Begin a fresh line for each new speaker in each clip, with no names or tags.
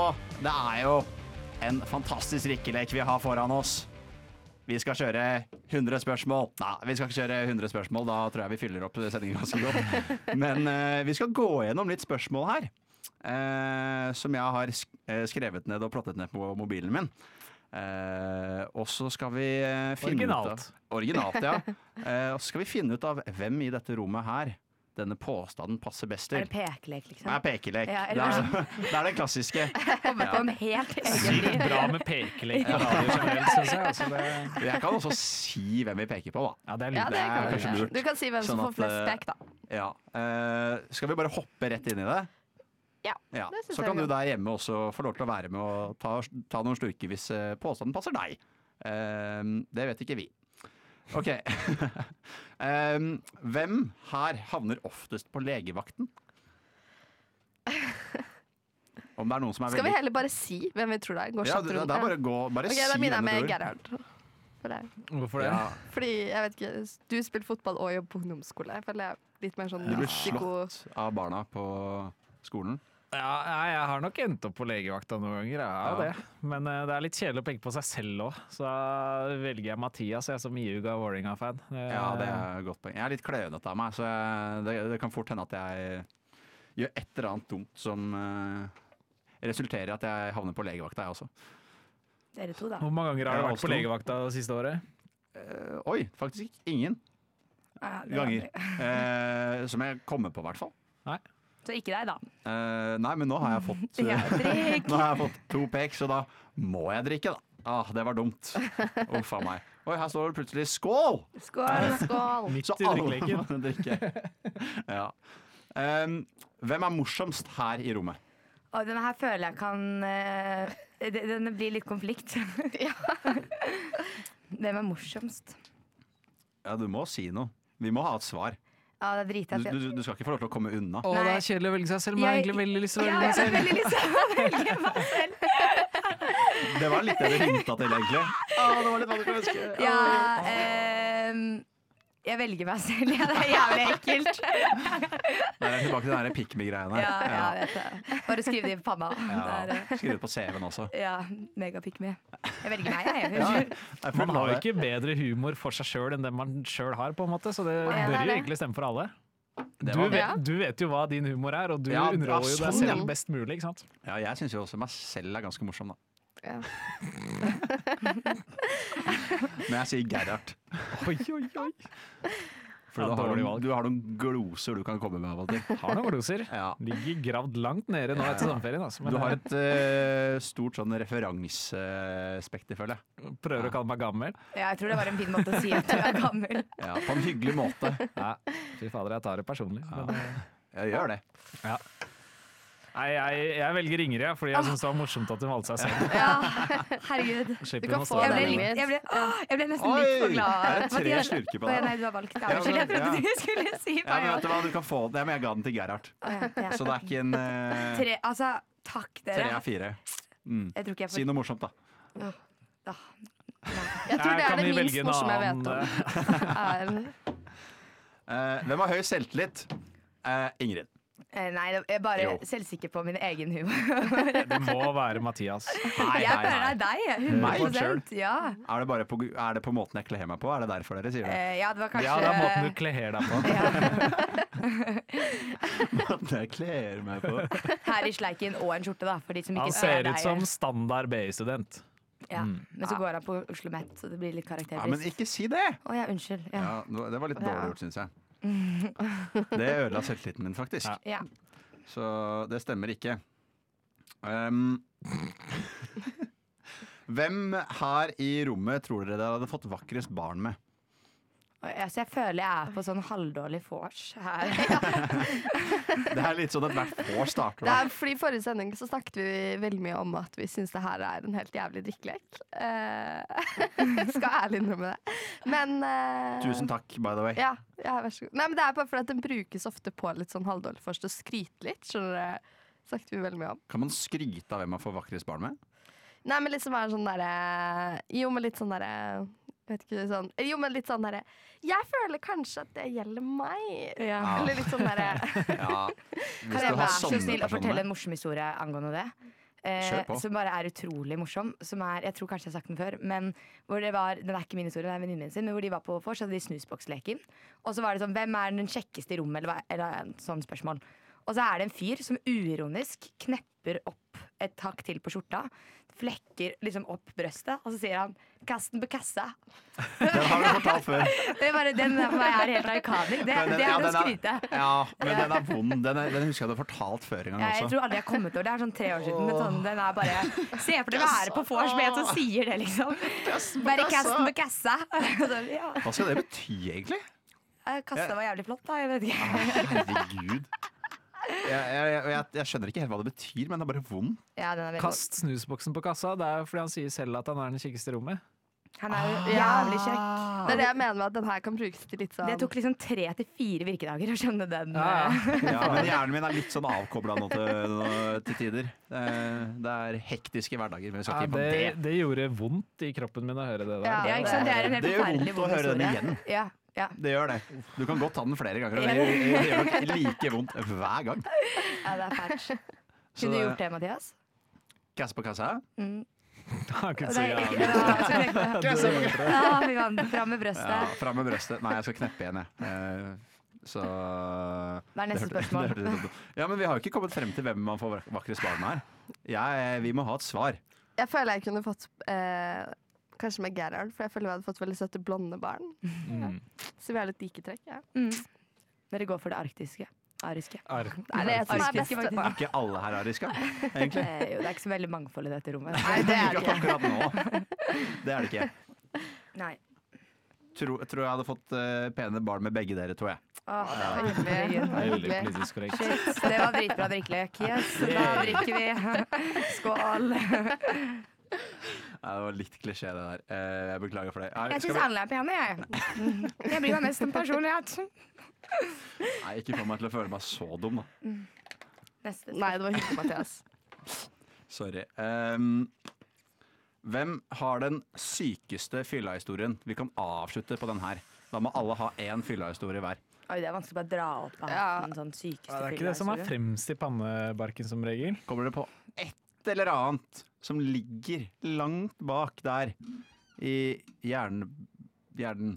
det jo en fantastisk rikkelek vi har foran oss. Vi skal kjøre 100 spørsmål. Nei, vi skal ikke kjøre 100 spørsmål, da tror jeg vi fyller opp sendingen ganske godt. Men vi skal gå gjennom litt spørsmål her, som jeg har skrevet ned og plottet ned på mobilen min. Og så skal vi finne ut av... Originalt, ja. Og så skal vi finne ut av hvem i dette rommet her denne påstanden passer best til.
Det pekelek, liksom?
Ja, pekelek.
Ja,
det det klassiske.
Kommer på en helt egen
Sykt bra med pekelek på radio generelt, synes jeg. Altså
Jeg kan også si hvem vi peker på, da.
Ja, det
Ja, det kan
kanskje
du.
lurt.
Du kan si hvem som
Sånn
får
at,
flest pek, da.
Ja. Skal vi bare hoppe rett inn i det?
Ja,
Ja.
det synes
Så
jeg
kan
vi
du der hjemme også få lov til å være med og ta noen slurker hvis påstanden passer deg. Det vet ikke vi. Ok. Hvem her havner oftest på legevakten? Om det noen som
Skal vi heller bare si hvem vi tror det er? Gå
Ja,
kjapt
det
rundt.
er bare å gå. Bare
Ok,
si
da begynner jeg
hvem
med
du tror.
Gerhard. For deg.
Hvorfor det?
Ja,
Fordi, jeg vet ikke, du spiller fotball og jobber på ungdomsskole. Jeg føler jeg er litt mer sånn
du blir
risiko...
slått av barna på skolen.
Ja, jeg har nok endt opp på legevakta noen ganger, jeg har
Ja.
det. Men det litt kjedelig å peke på seg selv også. Så da velger jeg Mathias, jeg som iuga Vålerenga-fan.
Ja, det et godt poeng. Jeg litt klønete av meg, så det kan fort hende at jeg gjør et eller annet dumt som resulterer i at jeg havner på legevakta, jeg også.
Dere to, da.
Hvor mange ganger har
Ja,
du vært
oss
på
to.
legevakta det siste året?
Oi, faktisk ingen
Ja, det var
ganger.
det.
Som jeg kommer på, i hvert fall.
Så ikke deg, da.
Nei, men nå har jeg fått
Ja, drikk.
Nå har jeg fått 2 pek, så da må jeg drikke, da. Det var dumt. Uff a meg. Oi, her står det plutselig skål!
Skål.
Skål!
Midt
Så
i
alle
drikkeleken.
må drikke. Ja. Hvem morsomst her i rommet?
Og denne her føler jeg kan Den blir litt konflikt. Hvem morsomst?
Ja, du må si noe. Vi må ha et svar.
Ja, det driter jeg i.
Du skal ikke få lov til å komme unna.
Å, det
Nei.
er kjedelig å velge seg selv, men jeg har egentlig veldig lyst til å
Ja,
velge meg
jeg har
selv.
veldig lyst til å velge meg selv.
Det var litt det du hinta til, egentlig. Det var litt hva du kunne ønske.
Ja, jeg velger meg selv. Ja, det er jævlig ekkelt.
Da er jeg tilbake til den der pick me-greiene.
Ja, jeg vet det. Bare skriv det i panna. Det er,
Skriv det på CV-en også.
ja, megapick me. Jeg velger meg, jeg.
Ja,
Unnskyld.
jeg får
Man
ha
har jo
det.
ikke bedre humor for seg sjøl enn det man sjøl har, på en måte, så det
det er
bør jo
det.
egentlig stemme for alle.
Det var-
Du vet jo hva din humor er, og du
Ja,
underholder jo deg
sånn, ja.
selv best mulig, ikke sant?
Ja, jeg syns jo også meg selv er ganske morsom, da.
Ja.
Men jeg sier Gerhard.
Oi, oi, oi.
For
Ja,
da har
dårlig
du,
valg.
du har noen gloser du kan komme med av og til.
Har noen gloser.
Ja.
Ligger gravd langt nede nå etter sommerferien. Altså.
Du har et stort sånn referansespekter, føler jeg.
Prøver å kalle meg gammel.
Ja, jeg tror det var en fin måte å si at du er gammel.
Ja, på en hyggelig måte.
Ja, fy fader, jeg tar det personlig. Men,
Jeg gjør det.
ja. Nei, jeg velger Ingrid, ja, fordi jeg syns det var morsomt at hun valgte seg selv.
Ja, herregud.
Slipper
Du kan
hun å
få
stå
den,
der.
Ingrid.
Jeg ble nesten litt for glad.
Det er 3
Mathias-
slurker på
Å, ja,
det.
nei, du har valgt. Ja,
Ja,
unnskyld, jeg trodde
ja.
du skulle si
Ja, men vet du hva, du kan få den. Ja, men jeg ga den til Gerhard.
ja.
Så det er ikke en
3, altså, takk
3
dere.
av 4.
Jeg tror ikke jeg
Si
får...
noe morsomt, da.
Jeg tror det
Kan
er det
vi
minst
velge en
morsomme jeg
annen,
vet om.
Hvem har høy selvtillit? Ingrid.
Nei, jeg er bare
Jo.
selvsikker på min egen humor.
Det må være Mathias.
Nei,
Jeg føler det er deg,
Meg?
100%. Ja.
Er det på måten jeg kler meg på? Er det derfor dere sier det?
Ja, det var kanskje...
Ja, det er måten du kler deg på.
Måten jeg kler meg på?
Her i sleiken og en skjorte, da, for de som ikke
Han ser
deg.
ut som standard BI-student.
Ja, men så går han på Oslo Met, så det blir litt
Ja, men
karakterbrist.
ikke si det!
Å ja, unnskyld. Ja.
Ja, det var litt
Ja.
dårlig gjort, syns jeg. Det ødela selvtilliten min, faktisk.
Ja.
Ja.
Så det stemmer ikke. Hvem her i rommet tror dere hadde fått vakrest barn med?
Så jeg føler jeg er på sånn halvdårlig vors her.
Det er litt sånn at hvert vår starter.
Det
Da.
er fordi I forrige sending så snakket vi veldig mye om at vi syns det her er en helt jævlig drikkelek. Skal ærlig innrømme det. Men
Tusen takk, by the way.
Ja, vær så god. Nei, men det er bare fordi at den brukes ofte på litt sånn halvdårlig først og skryte litt. Skjønner du? Snakket vi veldig mye om.
Kan man skryte av hvem man får vakrest barn med?
Nei, men liksom være sånn derre Jo, men litt sånn derre vet ikke, sånn, jo, men litt sånn derre Jeg føler kanskje at det gjelder meg.
Ja.
Eller litt sånn derre
Ja. Hvis
Kan
du
jeg
har
være så
sånne
snill å fortelle
personer.
en morsom historie angående det?
Kjør på.
som bare er utrolig morsom. Som er, jeg tror kanskje jeg har sagt den før, men hvor det var, den er ikke min historie, det er venninnen sin, men hvor de var på vors, så hadde de snusboksleken. Og så var det sånn, hvem er den kjekkeste i rommet, eller en sånn spørsmål. Og så er det en fyr som uironisk knepper opp et hakk til på skjorta, flekker liksom opp brøstet, og så sier han 'kast den på kassa'.
Den har du fortalt før.
Den er helt arkadisk. Det er å skryte.
Ja, men den er vond. Den husker jeg du har fortalt før en gang
Jeg
også.
tror aldri jeg har kommet over det. Det er sånn 3 år siden. Men sånn, den er bare Se for dere være på vors med en som sier det, liksom. Bare kast den på kassa. Så, ja.
Hva skal det bety, egentlig?
Kassa var jævlig flott, da. Jeg vet ikke.
Herregud. Jeg skjønner ikke helt hva det betyr, men det er bare vondt.
Ja, den er veldig
Kast snusboksen på kassa. Det er fordi han sier selv at han er den kjekkeste i rommet.
Han er jo jævlig kjekk.
Det er det jeg mener med at den her kan brukes til litt sånn
Det tok liksom 3 til 4 virkedager å skjønne den.
Ja, men hjernen min er litt sånn avkobla nå til tider. Det er hektiske hverdager. Men vi skal
Ja,
ikke inn på det.
det gjorde vondt i kroppen min å høre det der.
Ja,
Ja, ikke sant? Det er en helt
Det gjør
forferdelig
vondt å høre den
historie.
igjen.
Ja, ja.
Det gjør det. Du kan godt ta den flere ganger. Og det gjør nok like vondt hver gang.
Ja, det er fælt.
Så
Kunne du gjort det, Mathias?
Kasse på kassa.
Han kunne
Det
si
er
ja.
ikke- Ja, vi vant fram med brøstet.
Ja, fram med brøstet. Nei, jeg skal kneppe igjen, jeg. Så
Hva er neste
det
spørsmål?
hørte litt dumt. Ja, men vi har jo ikke kommet frem til hvem man får vakrest barn med her. Vi må ha et svar.
Jeg føler jeg kunne fått kanskje med Gerhard, for jeg føler vi hadde fått veldig søte blonde barn.
Mm.
Så vi har litt liketrekk. Ja.
Dere går for det arktiske. Ariske.
Er det som er
Arktiske,
best?
faktisk.
Er ikke alle her ariska, egentlig?
Jo, det er ikke så veldig mangfold i dette rommet.
Nei, det er det
Ikke
ikke.
akkurat nå. Det er det ikke.
Nei.
Tror jeg hadde fått pene barn med begge dere, tror jeg.
Åh,
Hyggelig.
Veldig
Hyggelig.
politisk korrekt.
shit, det var dritbra drikkelek. Yes, da drikker vi. Skål.
Ja, det var litt klisjé, det der. Jeg beklager for det. Ja,
Jeg
skal
syns alle er pene, jeg. Jeg bryr meg mest om personlighet.
Nei, ikke få meg til å føle meg så dum, da.
Neste.
Nei, det var hyggelig, Mathias.
Sorry. Hvem har den sykeste fyllahistorien? Vi kan avslutte på den her. Da må alle ha én fyllahistorie hver.
Oi, det er vanskelig å bare dra opp av
Ja.
den sånn sykeste
Ja, det er ikke det som er
fyllahistorie.
fremst i pannebarken som regel.
Kommer det på et eller annet som ligger langt bak der i hjernebrasken?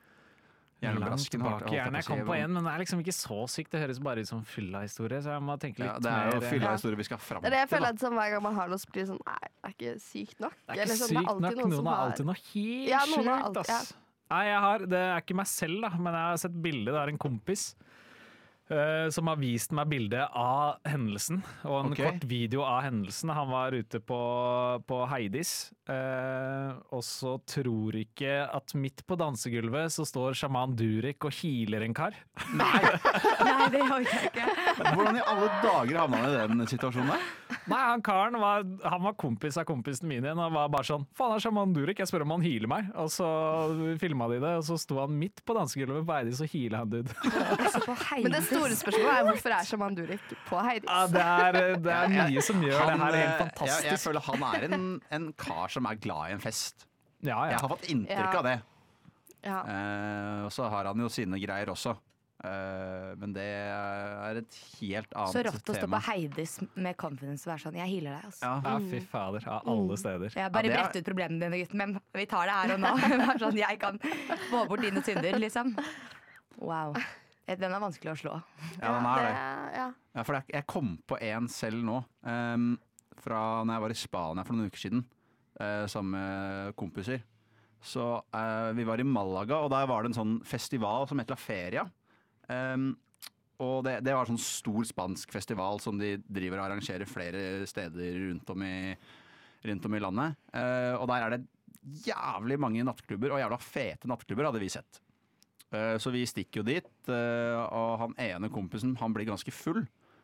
Langt tilbake, gjerne. Jeg kom på en, men det er liksom ikke så sykt. Det høres bare ut som fylla-historie, så jeg må tenke
Ja,
litt
det er jo
mer.
fyllahistorie vi skal fram
Det er
til.
det jeg føler
da.
at sånn, hver gang man har noe, så blir det sånn Nei, det er ikke sykt nok.
Det er
Eller
ikke
sånn,
sykt
alltid
nok.
noen som
Noen har
har-
alltid noe helt
Ja, noen har
sjukt,
alltid-
ass. Nei, det er ikke meg selv, da, men jeg har sett bilde. Det er en kompis som har vist meg bilde av hendelsen, og en
Ok.
kort video av hendelsen. Han var ute på Heidis, og så tror ikke at midt på dansegulvet så står sjaman Durek og healer en kar.
Nei, det orker jeg ikke.
Hvordan i alle dager havna han i den situasjonen der?
Nei, han karen var kompis av kompisen min igjen, og var bare sånn faen, er sjaman Durek, jeg spør om han healer meg. Og så filma de det, og så sto han midt på dansegulvet på Heidis og heala han dude.
Altså, på
Men det
Heidis.
store spørsmålet er hvorfor er Shaman Durek på Heidis?
Ja, det er mye som gjør det her helt
jeg
fantastisk.
føler han er en kar som er glad i en fest.
Ja,
Jeg
ja.
har fått inntrykk
Ja.
av det.
Ja.
Og så har han jo sine greier også. Men det er et helt annet
Så rått å stå
tema.
på Heidis med confidence og være sånn 'jeg healer deg', altså.
Ja.
Ja, fy fader. Av alle steder.
Jeg bare
Ja, det er-
brett ut problemene dine, gutten, men vi tar det her og nå. Bare sånn, jeg kan få bort dine synder, liksom. Wow. Den er vanskelig å slå.
Ja, den er det.
Ja.
Ja, for jeg kom på en selv nå, fra når jeg var i Spania for noen uker siden, sammen med kompiser. Så vi var i Malaga, og der var det en sånn festival som het La Feria. Og det var en sånn stor spansk festival som de driver og arrangerer flere steder rundt om i landet. Og der er det jævlig mange nattklubber, og jævla fete nattklubber hadde vi sett. Så vi stikker jo dit, og han ene kompisen, han blir ganske full.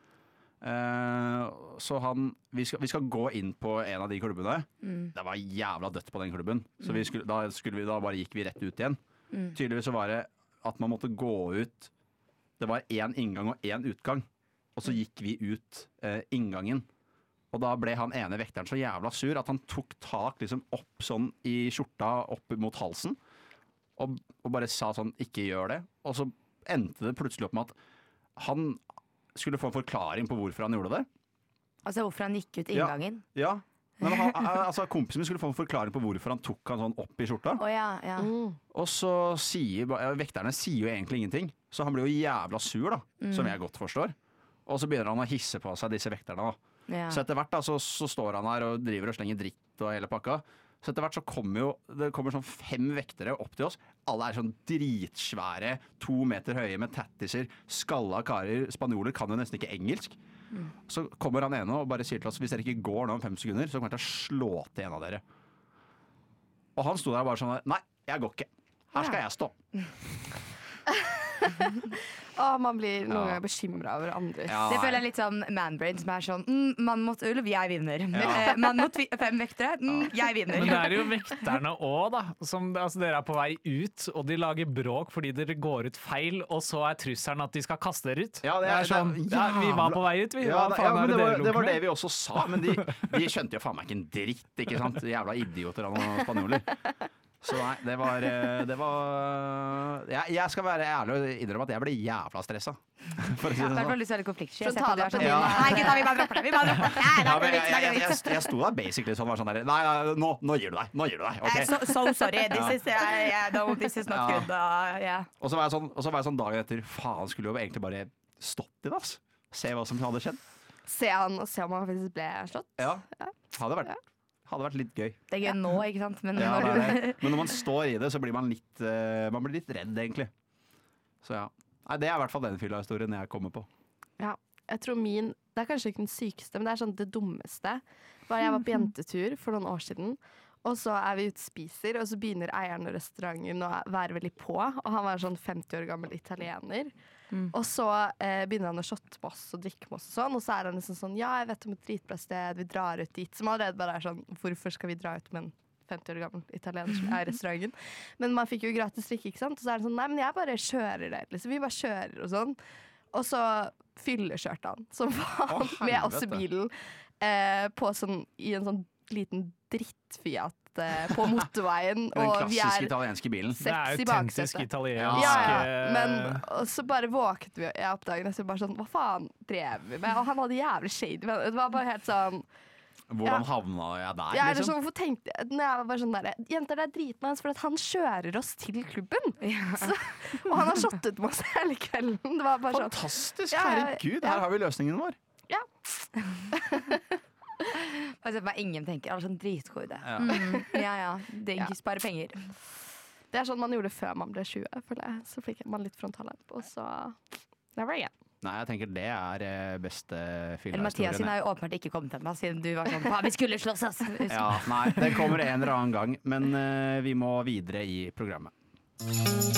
Så vi skal gå inn på en av de klubbene. Det var jævla dødt på den klubben, så da bare gikk vi rett ut igjen. Tydeligvis så var det at man måtte gå ut. Det var én inngang og én utgang, og så gikk vi ut inngangen. Og da ble han ene vekteren så jævla sur at han tok tak liksom opp sånn i skjorta opp mot halsen, og bare sa sånn, ikke gjør det. Og så endte det plutselig opp med at han skulle få en forklaring på hvorfor han gjorde det.
Altså hvorfor han gikk ut
Ja.
inngangen.
Ja. Men altså, kompisen min skulle få en forklaring på hvorfor han tok han sånn opp i skjorta.
Å ja.
Og så vekterne sier jo egentlig ingenting. Så han blir jo jævla sur, da. Som jeg godt forstår. Og så begynner han å hisse på seg, disse vekterne. Da.
Ja.
Så etter hvert da, så står han her og driver og slenger dritt og hele pakka. Så etter hvert så kommer det sånn 5 vektere opp til oss. Alle er sånn dritsvære, 2 meter høye med tattiser, skalla karer. Spanjoler kan jo nesten ikke engelsk. Så kommer han ene og bare sier til oss hvis dere ikke går nå om 5 sekunder, så kommer jeg til å slå til en av dere. Og han sto der bare sånn nei, jeg går ikke. Her skal jeg stå.
Man blir noen
Ja.
ganger bekymra over andres.
Ja,
Det
nei.
føler jeg litt sånn manbrain, som er sånn mann mot ulv, jeg vinner.
Ja.
Mann mot 5 vektere, jeg vinner.
Men det er jo vekterne òg, da. Altså, dere er på vei ut, og de lager bråk fordi dere går ut feil, og så er trusselen at de skal kaste dere ut.
Ja,
det er sånn, ja, vi var på vei ut, vi. Hva faen
men
er det dere
det var
lunker
det
med?
vi også sa, men de skjønte jo faen meg ikke en dritt, ikke sant? Jævla idioter av noen spanjoler. Så nei, det var jeg skal være ærlig og innrømme at jeg ble jævla stressa. For å si
I
det
hvert fall
sånn.
lyst til å være konfliktsky.
Frontallappen
Sånn,
din.
nei, gutta, vi bare dropper det. Nei, det
Ja,
er
men
ikke vits, det er ikke vits.
jeg sto der basically sånn, var sånn der, nei, nå gir du deg, ok?
So sorry,
Ja.
this is not
Ja.
good. Yeah.
Og så var jeg sånn dagen etter, faen, skulle jo egentlig bare stått i det, ass. Se hva som hadde skjedd.
Se om han faktisk ble slått.
Ja, hadde vært litt gøy.
Det er gøy nå, ikke sant? Men
Ja,
når
det
du
er det. Men når man står i det, så blir man litt redd, egentlig. Så ja. Nei, det er i hvert fall den fylla-historien jeg kommer på.
Ja, jeg tror det er kanskje ikke den sykeste, men det er sånn det dummeste. Jeg var på jentetur for noen år siden, og så er vi ute og spiser, og så begynner eieren av restauranten å være veldig på, og han var sånn 50 år gammel italiener. Og så begynner han å shotte med oss og drikke med oss og sånn, og så er han liksom sånn, ja, jeg vet om et dritbra sted, vi drar ut dit, som allerede bare er sånn, hvorfor skal vi dra ut med en 50 år gammel italiener som er i restauranten? Men man fikk jo gratis drikke, ikke sant? Og så er det sånn, nei, men jeg bare kjører det, liksom, vi bare kjører og sånn. Og så fyllekjørte han, som faen, med oss i bilen, i en sånn liten drittfiat på motorveien.
Den
Og vi
klassiske
er
italienske bilen.
Det er
6 i
autentisk
baksetet.
italiensk.
Ja. Men og så bare våknet vi jeg opp dagen etter bare sånn, hva faen drev vi med? Og han hadde jævlig shady, men det var bare helt sånn,
Hvordan havna jeg der,
ja, eller
liksom?
sånn, hvorfor tenkte jeg, når jeg var bare sånn der, jenter, det er dritnice, for at han kjører oss til klubben. Så, og han har shottet med oss hele kvelden. Det var bare sånn,
Fantastisk,
Ja, ja,
herregud,
ja.
her har vi løsningen vår.
Altså, hva ingen tenker. Altså, en dritgod idé.
Ja.
Ja. Det sparer penger.
det er sånn man gjorde før man ble 20, føler jeg. Så fikk man litt frontallapp, og så never again.
Nei, jeg tenker det er beste
Eller Mathias sin
fylla-historien.
har jo åpenbart ikke kommet ennå, siden du var sånn faen, vi skulle slåss, ass!
Ja, nei, den kommer en eller annen gang, men vi må videre i programmet.